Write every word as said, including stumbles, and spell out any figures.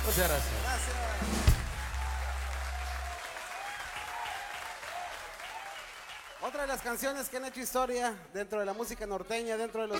Muchas gracias. Gracias. Otra de las canciones que han hecho historia dentro de la música norteña, dentro de los